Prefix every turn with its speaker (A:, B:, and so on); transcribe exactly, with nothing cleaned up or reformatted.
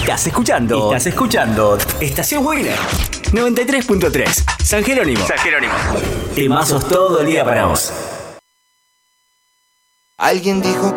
A: Estás escuchando. Estás escuchando. Estación Winner. noventa y tres punto tres. San Jerónimo. San Jerónimo. Temazos todo el día para vos.
B: Alguien dijo